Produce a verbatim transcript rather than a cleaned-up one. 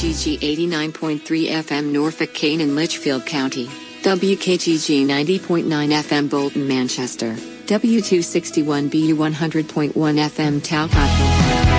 G G eighty-nine point three F M Norfolk, Kane and Litchfield County, W K G G ninety point nine F M Bolton, Manchester, W two sixty-one B U one hundred point one F M Talcott.